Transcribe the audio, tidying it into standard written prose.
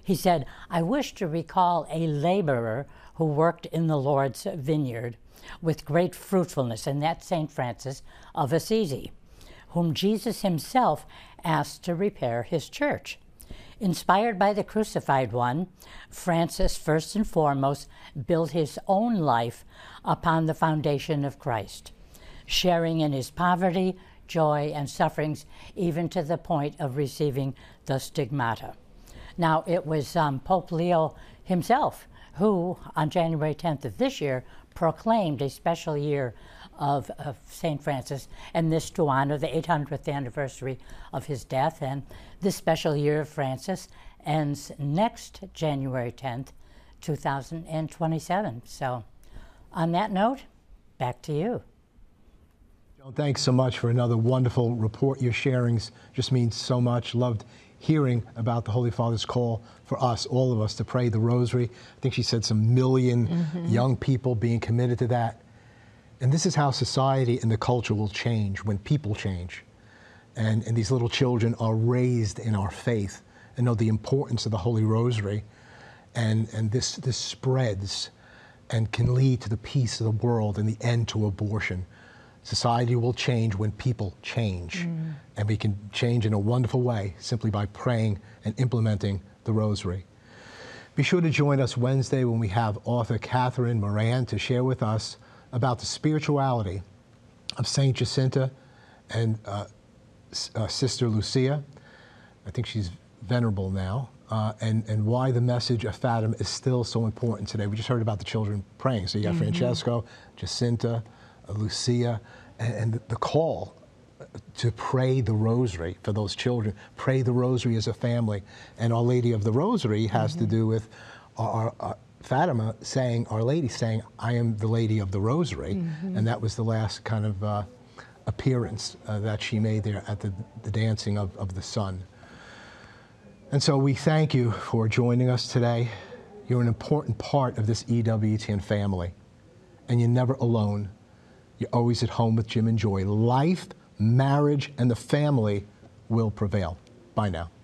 He said, "I wish to recall a laborer who worked in the Lord's vineyard with great fruitfulness, and that's St. Francis of Assisi, whom Jesus himself asked to repair his church. Inspired by the crucified one, Francis first and foremost built his own life upon the foundation of Christ, sharing in his poverty, joy, and sufferings, even to the point of receiving the stigmata." Now, it was Pope Leo himself who, on January 10th of this year, proclaimed a special year of St. Francis, and this to honor the 800th anniversary of his death. And this special year of Francis ends next January 10th, 2027. So, on that note, back to you. Joan, thanks so much for another wonderful report. Your sharings just means so much. Loved hearing about the Holy Father's call for us, all of us, to pray the Rosary. I think she said some million young people being committed to that. And this is how society and the culture will change when people change. And these little children are raised in our faith and know the importance of the Holy Rosary. And this spreads and can lead to the peace of the world and the end to abortion. Society will change when people change. And we can change in a wonderful way simply by praying and implementing the Rosary. Be sure to join us Wednesday when we have author Catherine Moran to share with us about the spirituality of Saint Jacinta and Sister Lucia. I think she's venerable now, and why the message of Fatima is still so important today. We just heard about the children praying. So you got Francesco, Jacinta, Lucia, and the call to pray the Rosary for those children. Pray the Rosary as a family. And Our Lady of the Rosary has to do with our Fatima saying, Our Lady saying, "I am the Lady of the Rosary." And that was the last kind of appearance that she made there at the dancing of the sun. And so we thank you for joining us today. You're an important part of this EWTN family. And you're never alone. You're always at home with Jim and Joy. Life, marriage, and the family will prevail. Bye now.